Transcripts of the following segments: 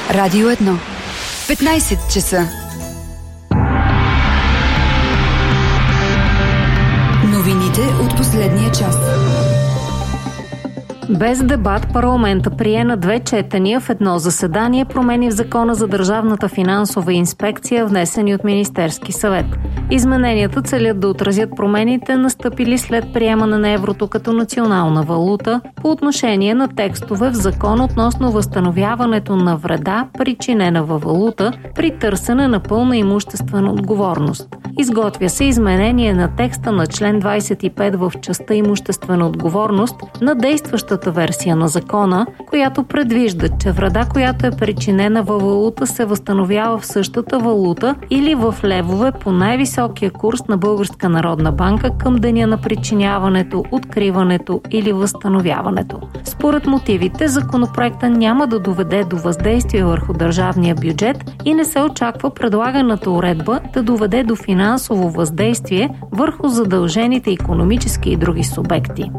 Радио 1. 15 часа. Новините от последния час. Без дебат парламента прие на 2 четения в едно заседание промени в Закона за държавната финансова инспекция, внесени от Министерски съвет. Измененията целят да отразят промените, настъпили след приемане на еврото като национална валута, по отношение на текстове в закон относно възстановяването на вреда, причинена във валута, при търсене на пълна имуществена отговорност. Изготвя се изменение на текста на член 25 в частта имуществена отговорност на действащата версия на закона, която предвижда, че вреда, която е причинена във валута, се възстановява в същата валута или в левове по най-високия курс на Българска народна банка към деня на причиняването, откриването или възстановяването. Според мотивите, законопроекта няма да доведе до въздействие върху държавния бюджет и не се очаква предлаганата уредба да доведе до финансово въздействие върху задължените икономически и други субекти.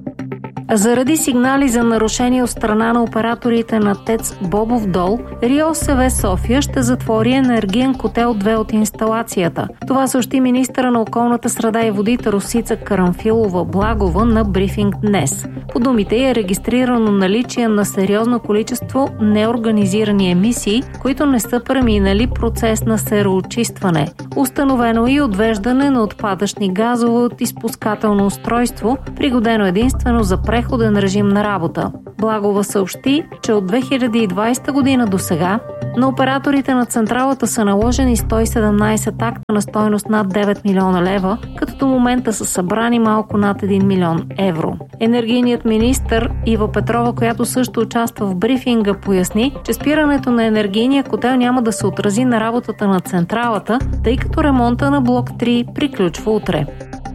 Заради сигнали за нарушения от страна на операторите на ТЕЦ Бобов дол, РИОСВ София ще затвори енергиен котел 2 от инсталацията. Това съобщи министъра на околната среда и водите Росица Карамфилова-Благова на брифинг днес. По думите ѝ е регистрирано наличие на сериозно количество неорганизирани емисии, които не са преминали процес на сероочистване. Установено и отвеждане на отпадъчни газове от изпускателно устройство, пригодено единствено за преходен режим на работа. Благова съобщи, че от 2020 година до сега на операторите на централата са наложени 117 акта на стойност над 9 милиона лева, като до момента са събрани малко над 1 милион евро. Енергийният министър Ива Петрова, която също участва в брифинга, поясни, че спирането на енергийния котел няма да се отрази на работата на централата, тъй като ремонта на блок 3 приключва утре.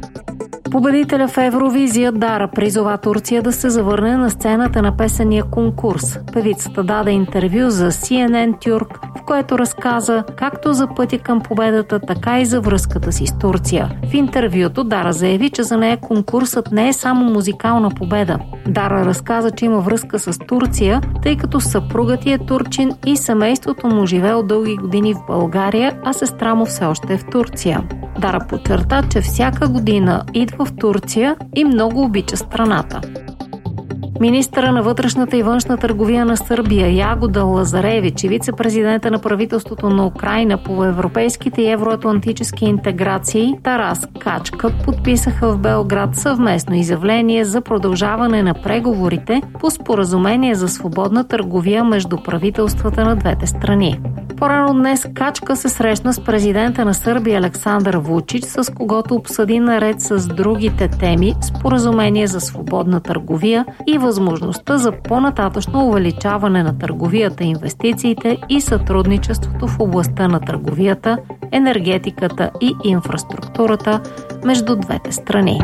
Победителя в Евровизия Дара призова Турция да се завърне на сцената на песения конкурс. Певицата даде интервю за CNN Тюрк, в което разказа както за пътя към победата, така и за връзката си с Турция. В интервюто Дара заяви, че за нея конкурсът не е само музикална победа. Дара разказа, че има връзка с Турция, тъй като съпругът ѝ е турчин и семейството му живее от дълги години в България, а сестра му все още е в Турция. Дара подчерта, че всяка година идва в Турция и много обича страната. Министъра на вътрешната и външна търговия на Сърбия Ягода Лазаревич и вице-президента на правителството на Украйна по европейските и евроатлантически интеграции Тарас Качка подписаха в Белград съвместно изявление за продължаване на преговорите по споразумение за свободна търговия между правителствата на двете страни. По-рано днес Качка се срещна с президента на Сърбия Александър Вучич, с когото обсъди наред с другите теми споразумение за свободна търговия и възможността за по-нататъчно увеличаване на търговията, инвестициите и сътрудничеството в областта на търговията, енергетиката и инфраструктурата между двете страни.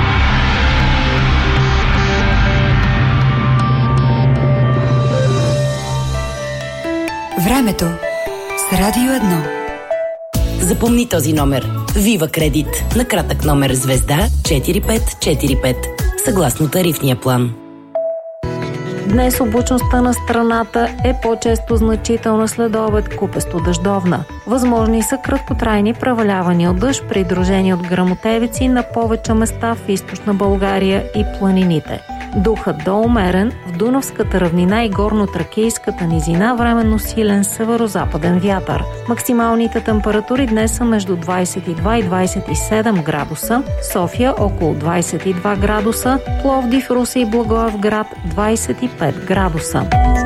Времето с Радио 1. Запомни този номер. Вива Кредит. На кратък номер звезда 4545. Съгласно тарифния план. Днес облачността на страната е по-често значителна след обед, купесто дъждовна. Възможни са краткотрайни превалявания от дъжд, придружени от гръмотевици на повече места в източна България и планините. Духът до умерен в Дунавската равнина и горно-тракийската низина, временно силен северо-западен вятър. Максималните температури днес са между 22 и 27 градуса, София около 22 градуса, Пловдив, Русе и Благоевград 25 градуса.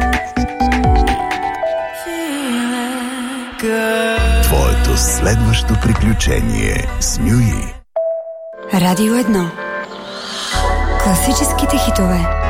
Твоето следващо приключение с Нюи. Радио 1. Класическите хитове.